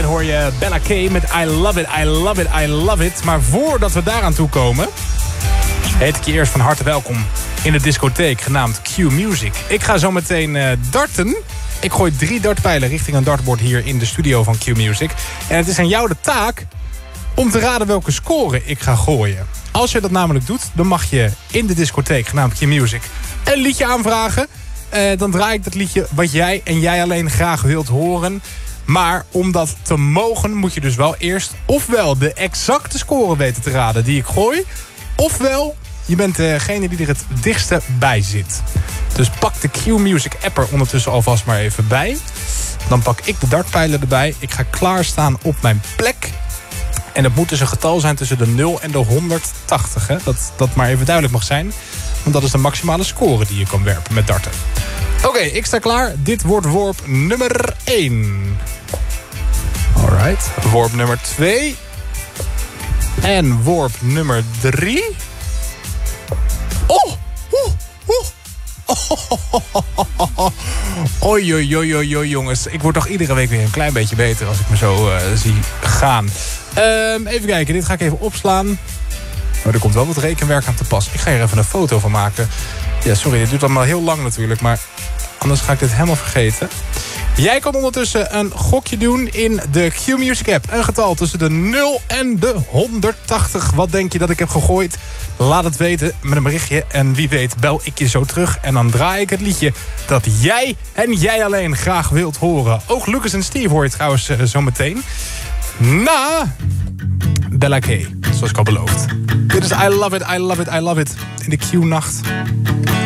hoor je Bella K met I Love It, I Love It, I Love It. Maar voordat we daaraan toe komen, heet ik je eerst van harte welkom in de discotheek genaamd Q Music. Ik ga zo meteen darten. Ik gooi 3 dartpijlen richting een dartboard hier in de studio van Q Music. En het is aan jou de taak om te raden welke score ik ga gooien. Als je dat namelijk doet, dan mag je in de discotheek genaamd Q Music een liedje aanvragen. Dan draai ik dat liedje wat jij en jij alleen graag wilt horen. Maar om dat te mogen moet je dus wel eerst ofwel de exacte score weten te raden die ik gooi, ofwel je bent degene die er het dichtste bij zit. Dus pak de Q Music app er ondertussen alvast maar even bij. Dan pak ik de dartpijlen erbij. Ik ga klaarstaan op mijn plek. En het moet dus een getal zijn tussen de 0 en de 180. Hè? Dat maar even duidelijk mag zijn. Want dat is de maximale score die je kan werpen met darten. Oké, ik sta klaar. Dit wordt worp nummer 1. Alright. Worp nummer 2. En worp nummer 3. Oh! Oei, jongens. Ik word toch iedere week weer een klein beetje beter als ik me zo zie gaan. Even kijken, dit ga ik even opslaan. Oh, er komt wel wat rekenwerk aan te pas. Ik ga hier even een foto van maken. Ja, sorry, dit duurt allemaal heel lang natuurlijk, maar anders ga ik dit helemaal vergeten. Jij kan ondertussen een gokje doen in de Q Music app. Een getal tussen de 0 en de 180. Wat denk je dat ik heb gegooid? Laat het weten met een berichtje. En wie weet bel ik je zo terug. En dan draai ik het liedje dat jij en jij alleen graag wilt horen. Ook Lucas en Steve hoor je trouwens zo meteen. Na Bella K, zoals ik al beloofd. Dit is I Love It, I Love It, I Love It in de Q-nacht.